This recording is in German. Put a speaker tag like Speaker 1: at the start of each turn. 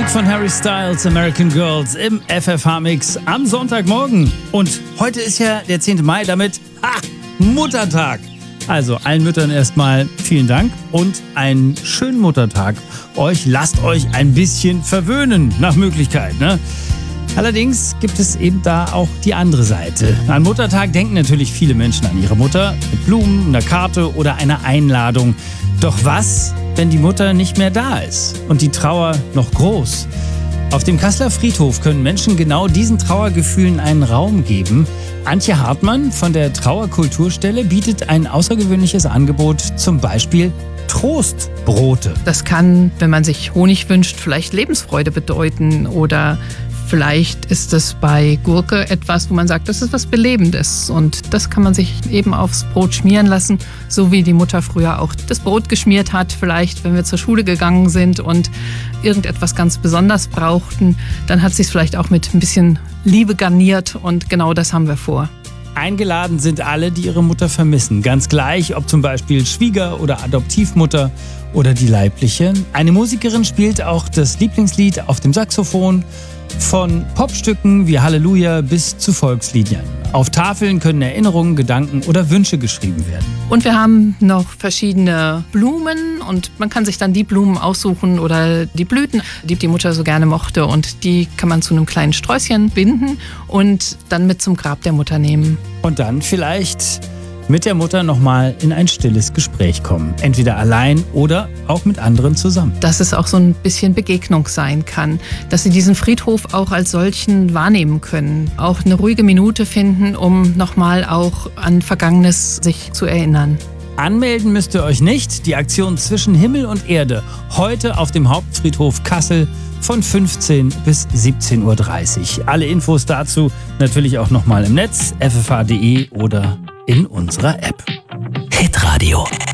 Speaker 1: Musik von Harry Styles, American Girls im FFH-Mix am Sonntagmorgen. Und heute ist ja der 10. Mai, damit Muttertag. Also allen Müttern erstmal vielen Dank und einen schönen Muttertag. Lasst euch ein bisschen verwöhnen, nach Möglichkeit, ne? Allerdings gibt es eben da auch die andere Seite. An Muttertag denken natürlich viele Menschen an ihre Mutter mit Blumen, einer Karte oder einer Einladung. Doch was, wenn die Mutter nicht mehr da ist und die Trauer noch groß? Auf dem Kasseler Friedhof können Menschen genau diesen Trauergefühlen einen Raum geben. Antje Hartmann von der Trauerkulturstelle bietet ein außergewöhnliches Angebot, zum Beispiel Trostbrote.
Speaker 2: Das kann, wenn man sich Honig wünscht, vielleicht Lebensfreude bedeuten oder vielleicht ist es bei Gurke etwas, wo man sagt, das ist was Belebendes und das kann man sich eben aufs Brot schmieren lassen, so wie die Mutter früher auch das Brot geschmiert hat. Vielleicht, wenn wir zur Schule gegangen sind und irgendetwas ganz besonders brauchten, dann hat sie es vielleicht auch mit ein bisschen Liebe garniert und genau das haben wir vor.
Speaker 1: Eingeladen sind alle, die ihre Mutter vermissen. Ganz gleich, ob zum Beispiel Schwieger- oder Adoptivmutter oder die leibliche. Eine Musikerin spielt auch das Lieblingslied auf dem Saxophon. Von Popstücken wie Halleluja bis zu Volksliedern. Auf Tafeln können Erinnerungen, Gedanken oder Wünsche geschrieben werden.
Speaker 2: Und wir haben noch verschiedene Blumen und man kann sich dann die Blumen aussuchen oder die Blüten, die die Mutter so gerne mochte. Und die kann man zu einem kleinen Sträußchen binden und dann mit zum Grab der Mutter nehmen.
Speaker 1: Und dann vielleicht mit der Mutter nochmal in ein stilles Gespräch kommen. Entweder allein oder auch mit anderen zusammen.
Speaker 2: Dass es auch so ein bisschen Begegnung sein kann. Dass sie diesen Friedhof auch als solchen wahrnehmen können. Auch eine ruhige Minute finden, um nochmal auch an Vergangenes sich zu erinnern.
Speaker 1: Anmelden müsst ihr euch nicht. Die Aktion Zwischen Himmel und Erde. Heute auf dem Hauptfriedhof Kassel von 15 bis 17.30 Uhr. Alle Infos dazu natürlich auch nochmal im Netz, ffh.de oder in unserer App.
Speaker 3: Hitradio